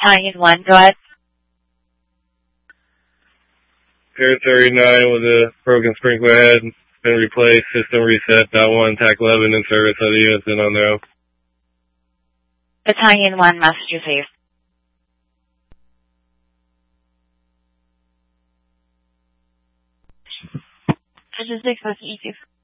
Battalion 1, go ahead. Pier 39 with a broken sprinkler head. Been replaced. System reset. Dot 1, TAC 11 in service. Other units in on their own. Battalion 1, message received. This is 6 with E2.